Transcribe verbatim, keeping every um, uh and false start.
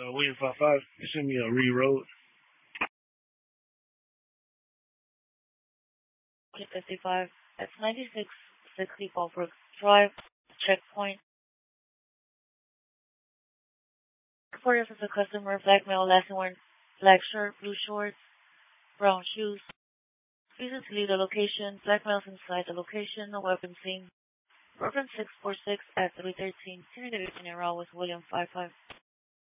uh, William five five. You send me a re-road. fifty-five. That's ninety-six sixty Fallbrook Drive. Checkpoint. For us as a customer, black male, last wearing black shirt, blue shorts, brown shoes. Reason to leave the location. Black males inside the location. No weapon seen. Reference six four six at three thirteen. Senior Division Aero with William five five.